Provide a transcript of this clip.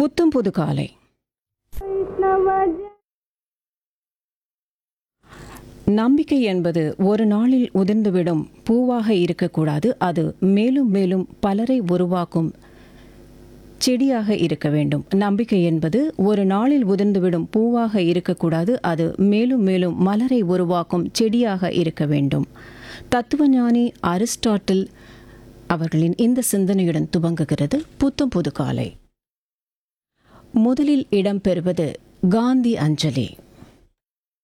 புத்தம் புது காலை. நம்பிக்கை என்பது ஒரு நாளில் உதிர்ந்துவிடும் பூவாக இருக்கக்கூடாது. அது மேலும் மேலும் பலரை உருவாக்கும் செடியாக இருக்க வேண்டும். நம்பிக்கை என்பது ஒரு நாளில் உதிர்ந்துவிடும் பூவாக இருக்கக்கூடாது. அது மேலும் மேலும் மலரை உருவாக்கும் செடியாக இருக்க வேண்டும். தத்துவஞானி அரிஸ்டாட்டில் அவர்களின் இந்த சிந்தனையுடன் துவங்குகிறது புத்தம் புது காலை. முதலில் இடம்பெறுவது காந்தி அஞ்சலி.